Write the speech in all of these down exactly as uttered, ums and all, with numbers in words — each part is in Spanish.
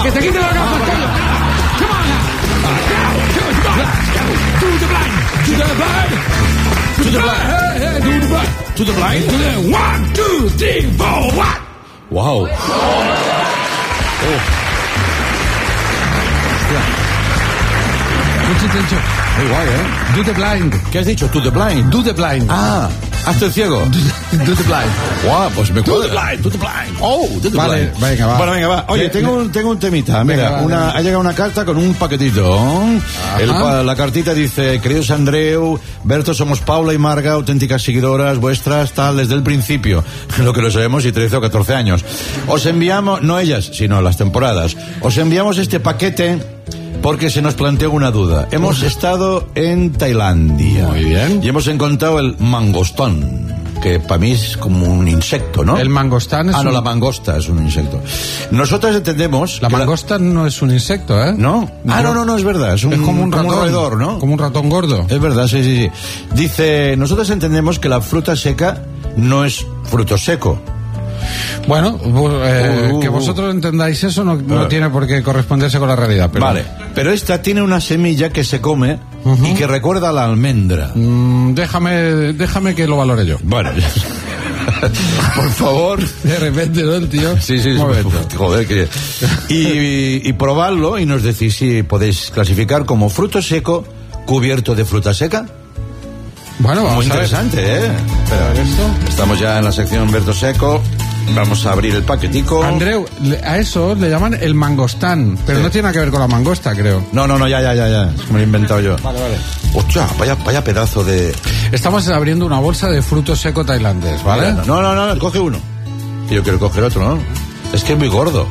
que te quite la gafas, coño. Come on now. To the blind. To the blind. To the blind. Hey, hey, to the blind. To the blind. To the one, two, three, four, one. Wow. Oh. Mucha atención. Muy guay, ¿eh? Do the blind. ¿Qué has dicho? To the blind. Do the blind. Ah, hazte el ciego. Do the blind. Guau, pues me Do cuadra. the blind. To the blind. Oh, to the Vale, blind. venga, va. Bueno, venga, va. Oye, Le- tengo un, tengo un temita. Mira, Venga, va, una, venga. ha llegado una carta con un paquetito. El pa- la cartita dice: queridos Andreu, Berto, somos Paula y Marga, auténticas seguidoras vuestras, tal, desde el principio. Lo que lo sabemos, y trece o catorce años. Os enviamos, no ellas, sino las temporadas, os enviamos este paquete porque se nos planteó una duda. Hemos estado en Tailandia. Muy bien. Y hemos encontrado el mangostón, que para mí es como un insecto, ¿no? El mangostán es Ah, no, un- la mangosta es un insecto. Nosotros entendemos... La que mangosta no es un insecto, ¿eh? ¿No? Ah, no, no, no, es verdad. Es, un, Es como un ratón. roedor, ¿no? Como un ratón gordo. Es verdad, sí, sí, sí. Dice, nosotros entendemos que la fruta seca no es fruto seco. Bueno, bu- eh, Uh, uh, que uh. vosotros entendáis eso no, no Ah. tiene por qué corresponderse con la realidad. Pero, Vale. Pero esta tiene una semilla que se come y que recuerda a la almendra. Mm, déjame, déjame que lo valore yo. Bueno, por favor. De repente, ¿no, el tío? Sí, sí, Un sí. momento. Joder, que... Y, y probadlo y nos decís si podéis clasificar como fruto seco cubierto de fruta seca. Bueno, vamos Muy a ver. interesante, ¿eh? A ver esto. Estamos ya en la sección Berto Seco. Vamos a abrir el paquetico. Andreu, le- a eso le llaman el mangostán, pero Sí. no tiene nada que ver con la mangosta, creo. No, no, no, ya, ya, ya, ya. Es que me lo he inventado yo. Vale, vale. Hostia, vaya, vaya pedazo de... Estamos abriendo una bolsa de fruto seco tailandés, ¿vale? No, no, no, no, coge uno. Yo quiero coger otro, ¿no? Es que es muy gordo.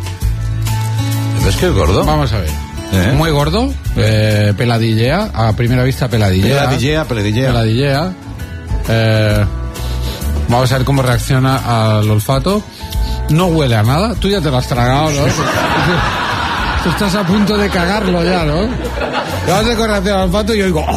¿Es que es gordo? Vamos a ver. ¿Eh? Muy gordo, eh, peladillea, a primera vista peladillea. Peladillea, peladillea. Peladillea. Eh, vamos a ver cómo reacciona al olfato. No huele a nada. Tú ya te lo has tragado, ¿no? Tú estás a punto de cagarlo ya, ¿no? Le vas a correr al olfato y yo digo...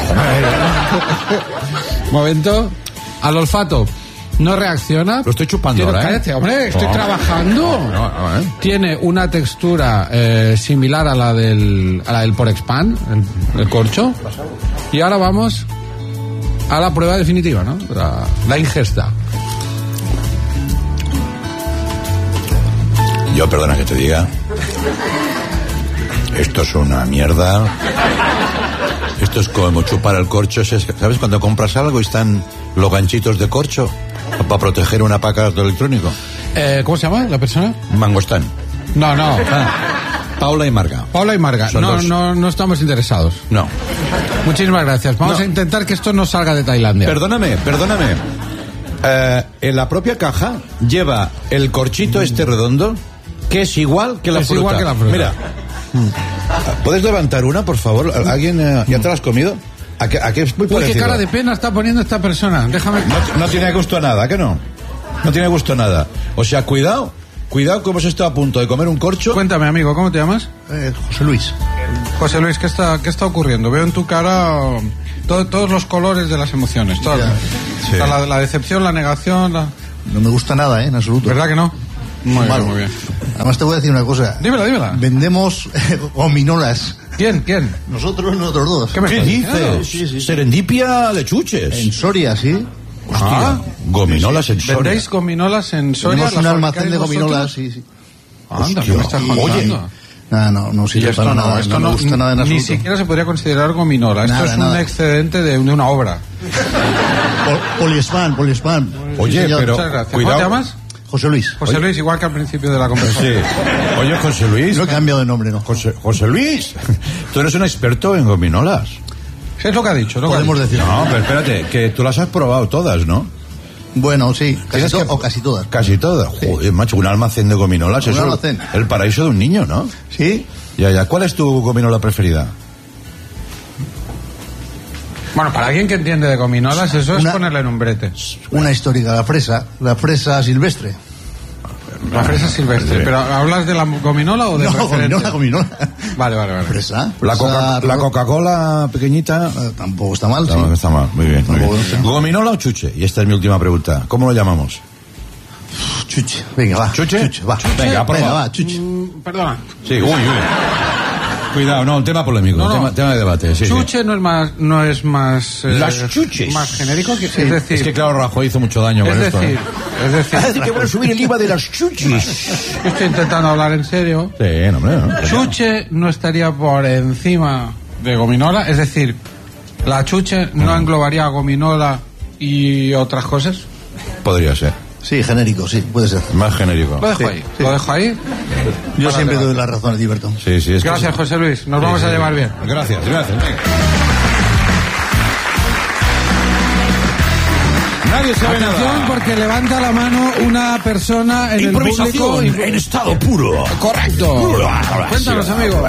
Momento. Al olfato. No reacciona. Lo estoy chupando Tiene- ahora, ¿eh? Cállate, hombre, estoy No. trabajando. No, no, ¿eh? Tiene una textura eh, similar a la del a la del Porexpan, el, el corcho. Y ahora vamos a la prueba definitiva, ¿no? La, la ingesta. Yo, perdona que te diga. Esto es una mierda. Esto es como chupar el corcho. ¿Sabes cuando compras algo y están los ganchitos de corcho para proteger un aparato electrónico? Eh, ¿Cómo se llama la persona? Mangostán. No, no. Paula y Marga. Paula y Marga. Son No, dos. no, no estamos interesados. No. Muchísimas gracias. Vamos No. a intentar que esto no salga de Tailandia. Perdóname, perdóname. Eh, en la propia caja lleva el corchito este redondo, que es igual que la Es fruta. igual que la fruta. Mira. ¿Puedes levantar una, por favor? ¿Alguien eh, ya te la has comido? ¿A qué, a qué es muy Uy, qué parecido? cara de pena está poniendo esta persona. Déjame... No, no tiene gusto a nada, ¿a que no? No tiene gusto a nada. O sea, cuidado, cuidado que hemos estado a punto de comer un corcho. Cuéntame, amigo, ¿cómo te llamas? Eh, José Luis. José Luis, ¿qué está, qué está ocurriendo? Veo en tu cara um, todo- todos los colores de las emociones. Todas. Sí. O sea, la, la decepción, la negación, la... No me gusta nada, ¿eh? En absoluto. ¿Verdad que no? Muy Malo. bien, muy bien. Además te voy a decir una cosa. Dímela, dímela. Vendemos eh, gominolas. ¿Quién? ¿Quién? Nosotros, nosotros dos. ¿Qué me ¿Qué estás dices? diciendo? Sí, sí, sí. Serendipia de chuches. En Soria, sí. Hostia, Ah. gominolas en Soria. ¿Vendéis gominolas en Soria? Tenemos un ¿Las almacén de fabricáis gominolas, vosotros? sí, sí. Anda, ¿qué me estás Y- contando? No, no, no Y sirve esto para no, nada. esto no, no, me gusta nada en ni absoluto. siquiera se podría considerar gominola. Esto Nada, es un nada. excedente de, de una obra. Pol- Poliespan, Poliespan. Oye, Sí, señor. pero- Muchas gracias. cuidado. ¿Cómo te llamas? José Luis. José Luis, igual que al principio de la Sí. conversación. Oye, José Luis. No he cambiado de nombre, ¿no? José, José Luis, tú eres un experto en gominolas. ¿Qué es lo que ha dicho? Lo que ha Podemos dicho. decir. No, pero espérate, que tú las has probado todas, ¿no? Bueno, sí. Casi Tienes to- que- O casi todas. Casi todas. Joder, macho, un almacén de gominolas. Un Eso es almacén. el paraíso de un niño, ¿no? Sí. Ya, ya. ¿Cuál es tu gominola preferida? Bueno, para alguien que entiende de gominolas, eso es Una- ponerle en un brete. Una histórica, la fresa. La fresa silvestre. La fresa silvestre. Sí. ¿Pero hablas de la gominola o del No, referente? gominola, gominola. Vale, vale, vale. Fresa. La, fresa, Coca- la ro- Coca-Cola pequeñita. eh, Tampoco está mal, sí. No, está mal. Muy bien, muy Tampoco bien. está mal. ¿Gominola o chuche? Y esta es mi última pregunta. ¿Cómo lo llamamos? Chuche, venga, va. ¿Chuche? Chuche, va. Chuche. Venga, prueba. Venga, va, chuche. Mm, perdona. Sí, uy, uy. Cuidado, no, un tema polémico, No, no. Tema, tema de debate. Sí, chuche sí. no es más, no es más, eh, Las chuches. más genérico que, es decir, Es que claro, Rajoy hizo mucho daño es con esto. decir, ¿eh? es decir, Así que van a subir el I V A de las chuches. yo estoy intentando hablar en serio. Sí, no, hombre, no. Chuche no estaría por encima de gominola, es decir, la chuche no englobaría gominola y otras cosas. Podría ser. Sí, genérico, sí, puede ser. Más genérico. Lo dejo Sí, ahí, sí. lo dejo ahí. Yo Para siempre debate. doy la razón a Diverto. Sí, sí, es que Gracias, sí. José Luis, nos Sí, vamos sí, a sí. llevar bien. Gracias, gracias. Venga. Nadie sabe Atención, nada. porque levanta la mano una persona en el público. Improvisación y- en estado puro. Correcto. Cuéntanos, amigo.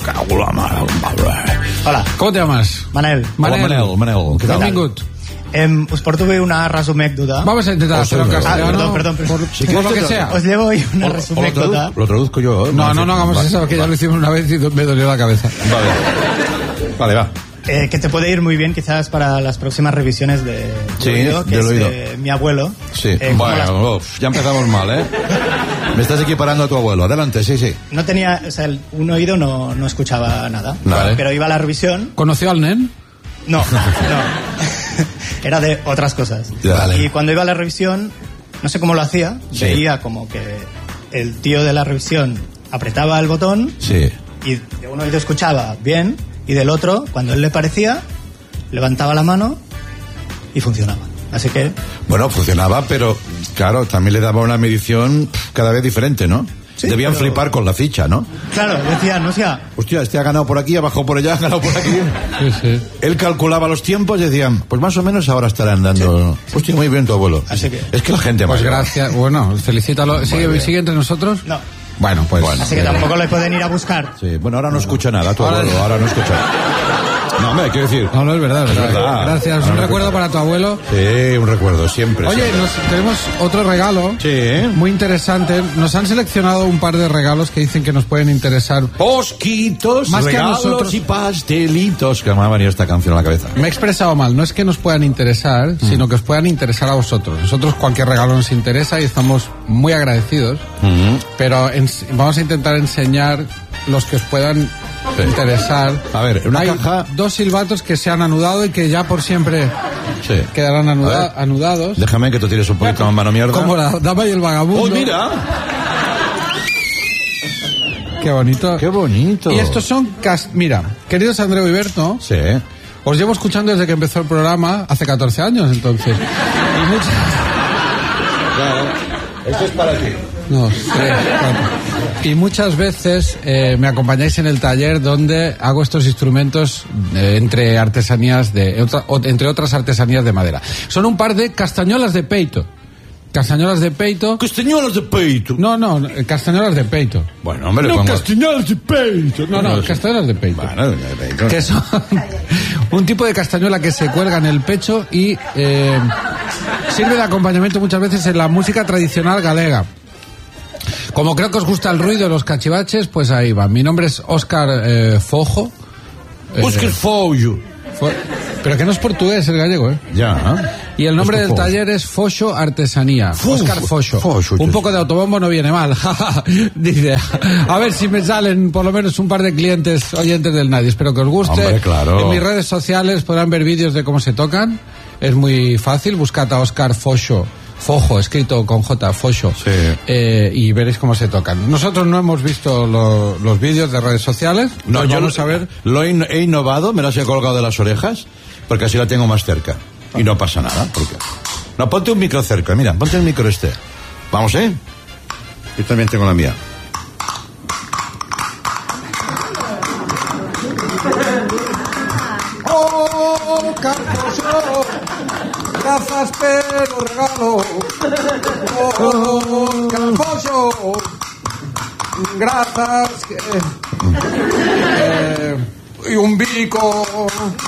Hola, ¿Cómo te llamas? Manel. Manel, Manel, Manel, ¿qué tal? Benvingut. Em, us porto bé una resumècdota. Vamos a intentar Oh, hacerlo en sí, castellano. ah, perdón, perdón, perdón. Por, Si por quieres lo te que tra- sea. Os llevo hoy una O- o lo, resumècdota. traduzco, lo traduzco yo. ¿eh? No, no, no hagamos Vale. eso, que ya lo hicimos una vez y me dolió la cabeza. Vale. Vale, va. Eh, que te puede ir muy bien quizás para las próximas revisiones de, Sí, de oído, que del es oído. de mi abuelo. Sí. Eh, como las- Bueno, uf, ya empezamos mal, ¿eh? Me estás equiparando a tu abuelo. Adelante, sí, sí. no tenía, o sea, el- un oído no, no escuchaba nada. Vale. Pero iba a la revisión. ¿Conoció al nen? No, no. Era de otras cosas. Ya, vale. Y cuando iba a la revisión, no sé cómo lo hacía, Sí. veía como que el tío de la revisión apretaba el botón Sí. y de un oído escuchaba bien y del otro, cuando él le parecía, levantaba la mano y funcionaba. Así que, Bueno, funcionaba, pero claro, también le daba una medición cada vez diferente, ¿no? Sí, Debían pero- flipar con la ficha, ¿no? claro, decía, no sea, Hostia, este ha ganado por aquí, ha bajado por allá, ha ganado por aquí. Sí, sí. Él calculaba los tiempos y decían, pues más o menos ahora estarán dando... Hostia, muy bien tu abuelo. Así que- Es que la gente... Pues mayor- gracias. Bueno, felicítalo. ¿Sigue, bien. ¿Sigue entre nosotros? no. Bueno, pues. Bueno. Así que tampoco le pueden ir a buscar. Sí, bueno, ahora no escucha nada tu Ahora- abuelo, ahora no escucha. No, hombre, quiero decir... No, no, es verdad, es verdad. verdad. Gracias. Ahora Un no recuerdo escucha. para tu abuelo. Sí, un recuerdo, siempre. Oye, siempre. nos, tenemos otro regalo. Sí. Muy interesante. Nos han seleccionado un par de regalos que dicen que nos pueden interesar. Posquitos, Más que a regalos nosotros. y pastelitos. Que me ha venido esta canción a la cabeza. Me he expresado mal, no es que nos puedan interesar, sino que os puedan interesar a vosotros. Nosotros cualquier regalo nos interesa y estamos muy agradecidos, pero ens- vamos a intentar enseñar los que os puedan Sí. interesar. A ver, una Hay caja- dos silbatos que se han anudado y que ya por siempre Sí. quedarán anuda- A ver. anudados. Déjame que tú tires un poquito más mano mierda. Como la dama y el vagabundo. ¡Oh, mira! Qué bonito. ¡Qué bonito! Y estos son, cas- mira, queridos Andreu y Berto, Sí. os llevo escuchando desde que empezó el programa, hace catorce años entonces. Y muchas... Esto es para ti. No, tres, cuatro. Y muchas veces eh, me acompañáis en el taller donde hago estos instrumentos eh, entre artesanías de otra- o- entre otras artesanías de madera. Son un par de castañolas de peito. Castañolas de peito. Castañuelas de peito. No, no, eh, castañolas de peito. Bueno, hombre, le No, pongo... castañolas de peito. No, no, No sé. castañolas de peito. Bueno, de peito. Que son un tipo de castañuela que se cuelga en el pecho y eh, sirve de acompañamiento muchas veces en la música tradicional galega. Como creo que os gusta el ruido de los cachivaches, pues ahí va. Mi nombre es Óscar eh, Fojo. Eh, Óscar Fojo. Fo- Pero que no es portugués, es gallego, ¿eh? Ya. Y el nombre Óscar del Fojo. taller es Foxo Artesanía. Fu- Óscar Foxo. Foxo, Un sí. poco de autobombo no viene mal. Dice, a ver si me salen por lo menos un par de clientes oyentes del Nadie. Espero que os guste. Hombre, claro. En mis redes sociales podrán ver vídeos de cómo se tocan. Es muy fácil. Buscad a Óscar Foxo. Fojo, escrito con J, Foxo. Sí. Eh, y veréis cómo se tocan. Nosotros no hemos visto lo- los vídeos de redes sociales. No, Pues yo vamos lo, a ver. lo he, in- he innovado, me las he colgado de las orejas, porque así la tengo más cerca. Y no pasa nada, porque... No, ponte un micro cerca, mira, ponte el micro este. Vamos, ¿eh? Yo también tengo la mía. Oh, Carlos, gracias pero regalo. Oh, Carlos, gracias. Eh, y un bico.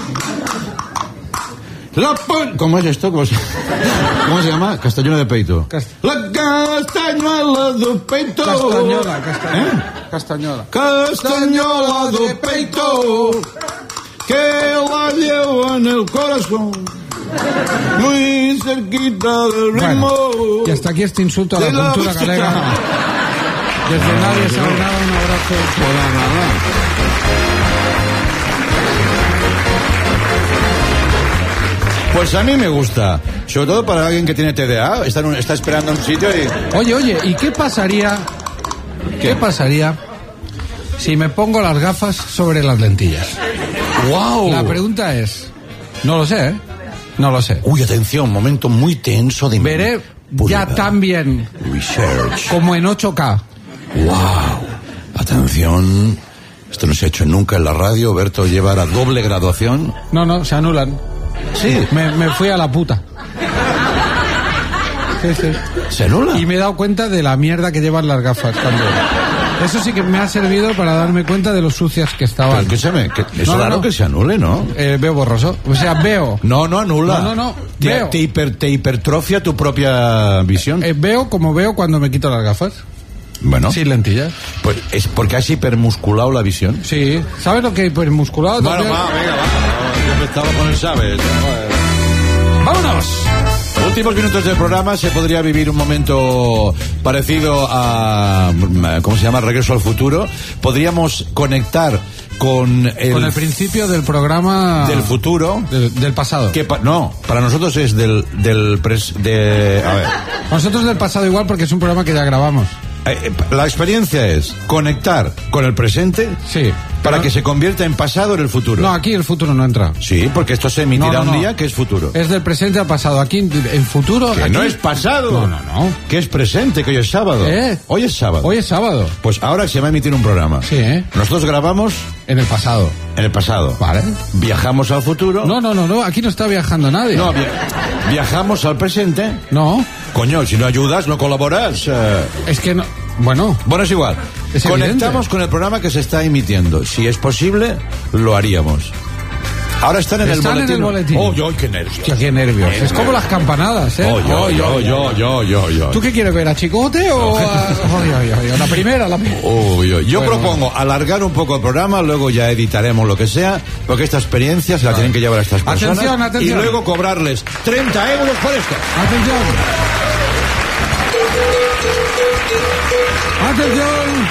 La pon- ¿Cómo es esto? ¿Cómo se, ¿Cómo se llama? Castañuela de peito. Cast- La castañuela de peito. Castañola, castañola. ¿Eh? Castañola. Castañola de peito. Que la llevo en el corazón. Muy cerquita del ritmo. Bueno, y hasta aquí este insulto a la, de la cultura música. galega. Desde Ah, nadie no. sabe nada, un abrazo. Hola, nada. Pues a mí me gusta, sobre todo para alguien que tiene T D A, está, en un- está esperando en un sitio y... Oye, oye, ¿y qué pasaría? ¿Qué, ¿Qué? pasaría si me pongo las gafas sobre las lentillas? ¡Wow! La pregunta es, no lo sé, ¿eh? No lo sé. Uy, atención, momento muy tenso de... Veré ya tan bien Research. como en ocho K. ¡Wow! Atención, esto no se ha hecho nunca en la radio, Berto lleva a doble graduación. No, no, se anulan. Sí. Me, me fui a la puta. Sí, sí. ¿Se anula? Y me he dado cuenta de la mierda que llevan las gafas cuando... Eso sí que me ha servido para darme cuenta de lo sucias que Pero estaban. escúchame, que es No, no, raro no. que se anule, ¿no? Eh, veo borroso. O sea, veo... No, no anula. No, no, no. Te, Veo. te hiper- te hipertrofia tu propia visión. eh, veo como veo cuando me quito las gafas. Bueno, Sin lentillas. pues es porque has hipermusculado la visión. Sí. ¿Sabes lo que es musculado? Bueno, también? va, venga, va. Yo empezaba con el sabes. ¡Vámonos! Últimos minutos del programa, se podría vivir un momento parecido a, ¿cómo se llama? Regreso al futuro. Podríamos conectar con el, Con el principio del programa... del futuro. Del, del pasado. Que pa- no, para nosotros es del, del pres- de, a ver, Nosotros del pasado igual porque es un programa que ya grabamos. eh, eh, la experiencia es conectar con el presente Sí. para Pero- que se convierta en pasado en el futuro. No, aquí el futuro no entra. Sí, porque esto se emitirá No, no, un no. día que es futuro. Es del presente al pasado. Aquí, en futuro... Que aquí- no es pasado. No, no, no. Que es presente, que hoy es sábado. ¿Eh? Hoy es sábado. Hoy es sábado. Pues ahora se va a emitir un programa. Sí, ¿eh? Nosotros grabamos En el pasado. en el pasado. Vale. Viajamos al futuro. No, no, no, no. Aquí no está viajando nadie. No, via- viajamos al presente. No. Coño, si no ayudas, no colaboras. eh. Es que no... Bueno... Bueno, es igual. Es Conectamos evidente. con el programa que se está emitiendo. Si es posible, lo haríamos. Ahora están en Están el en boletín. el boletín. Oh, yo, qué nervios. Hostia, qué nervios. Es como las campanadas, ¿eh? Oh, yo, Oy, yo, oy, yo, oy. yo, yo, yo. ¿Tú qué quieres ver? ¿A Chicote o a... Oy, oy, oy, la primera? La... Uy, uy. Yo Bueno. propongo alargar un poco el programa, luego ya editaremos lo que sea, porque esta experiencia se la tienen que llevar a estas personas. Atención, atención. Y luego cobrarles treinta euros por esto. Atención. Atención.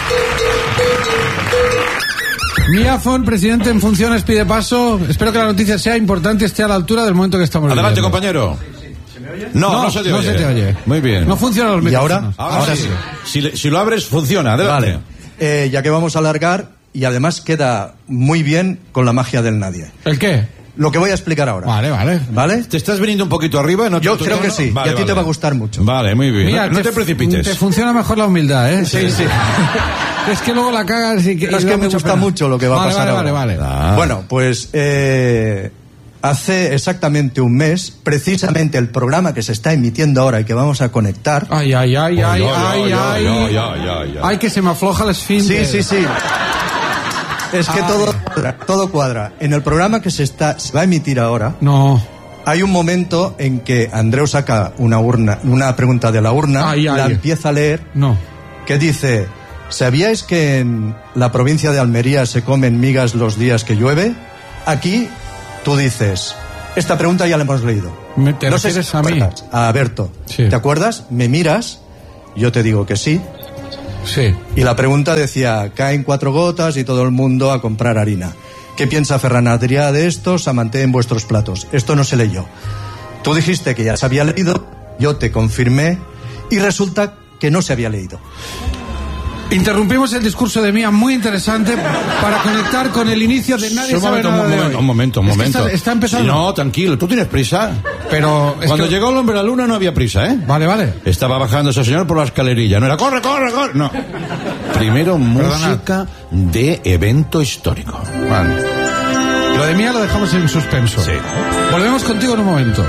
Miafon, presidente en funciones, pide paso. Espero que la noticia sea importante y esté a la altura del momento que estamos Adelante, viviendo. compañero. No, no, No, se te no oye. se te oye. Muy bien. No funcionan los ¿Y ahora? micrófonos. Ahora, Ahora sí. sí. Si, le- si lo abres, funciona. Adelante. Vale. Eh, ya que vamos a alargar, y además queda muy bien con la magia del nadie. ¿El qué? Lo que voy a explicar ahora. Vale, vale. ¿Vale? ¿Te estás viniendo un poquito arriba? ¿No te- Yo tu creo que tono? sí, Vale, y a ti vale. te va a gustar mucho. Vale, muy bien. Mira, no, no te, precipites. Te funciona mejor la humildad, ¿eh? Sí, sí. Es que luego la cagas y que... Pero y es da que me mucha gusta pena. mucho lo que va a Vale, pasar Vale, ahora. vale, vale. Ah. Bueno, pues eh, hace exactamente un mes, precisamente el programa que se está emitiendo ahora y que vamos a conectar. Ay, ay, ay, Oh, ay, ya, ya, ay, ya, ay. ya, ya, ya, ya. Ay, que se me afloja el esfínter. Sí, sí, sí. Es que Ay. todo cuadra, todo cuadra. En el programa que se está se va a emitir ahora, No. hay un momento en que Andreu saca una urna, una pregunta de la urna, Ay, ay. la empieza a leer, No. que dice: ¿sabíais que en la provincia de Almería se comen migas los días que llueve? Aquí tú dices, esta pregunta ya la hemos leído. Me- ¿te No sé refieres si a te mí? acuerdas, a Berto. Sí. ¿Te acuerdas? Me miras, yo te digo que sí, Sí. y la pregunta decía, caen cuatro gotas y todo el mundo a comprar harina. ¿Qué piensa Ferran Adrià de esto? Samanté en vuestros platos. Esto no se leyó. Tú dijiste que ya se había leído, yo te confirmé, y resulta que no se había leído. Interrumpimos el discurso de Mía, muy interesante, para conectar con el inicio de Nadie Un sabe momento, nada un de momento, hoy. un momento, un Es que momento. Está, está empezando. No, tranquilo, tú tienes prisa. Pero es Cuando que- llegó el hombre a la luna no había prisa, ¿eh? Vale, vale. Estaba bajando ese señor por la escalerilla. No era corre, corre, corre. No. Primero música de evento histórico. Vale. Lo de Mía lo dejamos en suspenso. Sí. Volvemos contigo en un momento.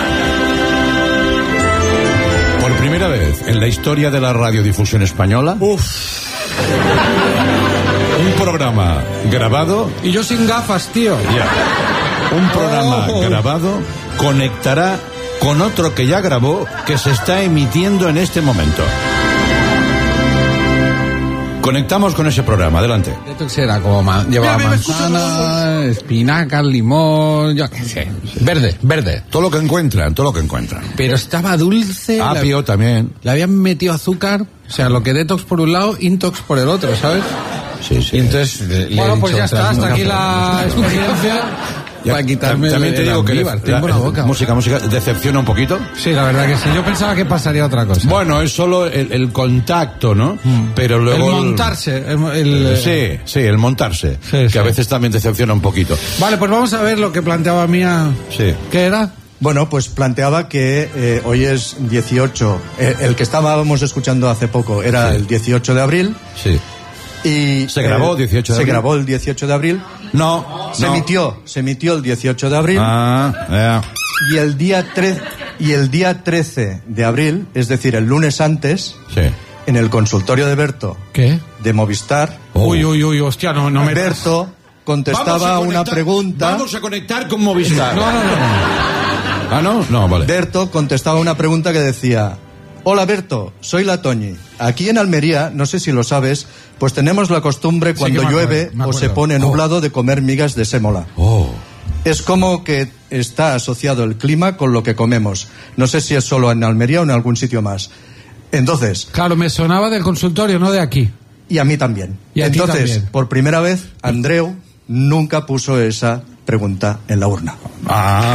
Por primera vez en la historia de la radiodifusión española, Uf. un programa grabado, Y yo sin gafas, tío. ya, un programa Oh. grabado conectará con otro que ya grabó, que se está emitiendo en este momento. Conectamos con ese programa, adelante. Detox era como ma- llevaba manzana, espinacas, limón, yo qué sé. Verde, verde. Todo lo que encuentran, todo lo que encuentran. Pero estaba dulce. Apio le, también. Le habían metido azúcar, o sea, lo que detox por un lado, intox por el otro, ¿sabes? Sí, sí. Y entonces le, le Bueno, he pues dicho, ya está, "Ostras, hasta no, aquí no, la experiencia. Ya, para quitarme también el- te el digo que almíbar, la- tengo la boca. música, música, decepciona un poquito. Sí, la verdad que sí. Yo pensaba que pasaría otra cosa. Bueno, es solo el, el contacto, ¿no? Pero el luego montarse. El, el- Sí, sí, el montarse, Sí, que sí. a veces también decepciona un poquito. Vale, pues vamos a ver lo que planteaba Mía. Sí. ¿Qué era? Bueno, pues planteaba que eh, hoy es dieciocho, eh, el que estábamos escuchando hace poco era Sí. el dieciocho de abril Sí. y... ¿Se grabó eh, dieciocho de Se abril? grabó el dieciocho de abril. No, Se no. emitió, se emitió el dieciocho de abril. Ah, ya. Y el día tre- y el día trece de abril, es decir, el lunes antes, Sí. en el consultorio de Berto ¿Qué? de Movistar, Oh. Uy, uy, uy, hostia, no, no me... Berto contestaba Vamos a una conectar- pregunta. Vamos a conectar con Movistar. No, no, no. Ah, no, no, vale. Berto contestaba una pregunta que decía: hola Berto, soy la Toñi. Aquí en Almería, no sé si lo sabes, pues tenemos la costumbre Sí cuando que me acuerdo, llueve me o se acuerdo. pone nublado de comer migas de sémola. Oh. Es como que está asociado el clima con lo que comemos. No sé si es solo en Almería o en algún sitio más. Entonces, Claro, me sonaba del consultorio, no de aquí. y a mí también. Y a ti Entonces, también. por primera vez, Andreu nunca puso esa pregunta en la urna. Ah.